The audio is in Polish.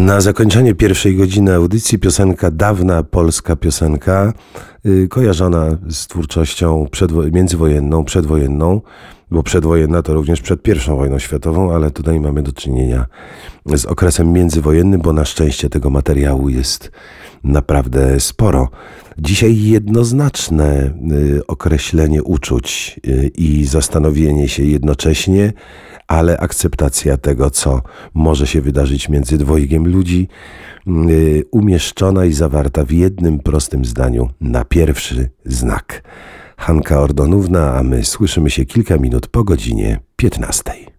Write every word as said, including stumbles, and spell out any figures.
Na zakończenie pierwszej godziny audycji piosenka, dawna polska piosenka, yy, kojarzona z twórczością przedwo- międzywojenną, przedwojenną, bo przedwojenna to również przed pierwszą wojną światową, ale tutaj mamy do czynienia z okresem międzywojennym, bo na szczęście tego materiału jest naprawdę sporo. Dzisiaj jednoznaczne y, określenie uczuć y, i zastanowienie się jednocześnie, ale akceptacja tego, co może się wydarzyć między dwojgiem ludzi, y, umieszczona i zawarta w jednym prostym zdaniu: na pierwszy znak. Hanka Ordonówna, a my słyszymy się kilka minut po godzinie piętnastej.